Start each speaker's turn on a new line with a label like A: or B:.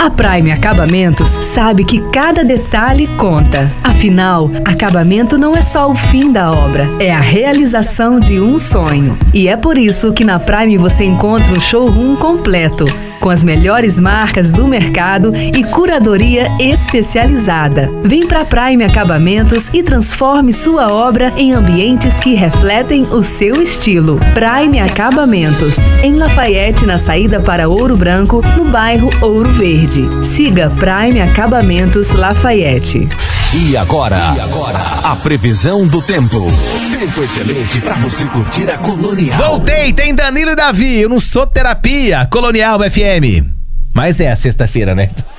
A: A Prime Acabamentos sabe que cada detalhe conta. Afinal, acabamento não é só o fim da obra, é a realização de um sonho. E é por isso que na Prime você encontra um showroom completo, com as melhores marcas do mercado e curadoria especializada. Vem pra Prime Acabamentos e transforme sua obra em ambientes que refletem o seu estilo. Prime Acabamentos, em Lafayette, na saída para Ouro Branco, no bairro Ouro Verde. Siga Prime Acabamentos Lafayette.
B: E agora, a previsão do tempo. Tempo excelente para você curtir a Colonial.
C: Voltei, tem Danilo e Davi. Eu não sou terapia. Colonial FM. Mas é a sexta-feira, né?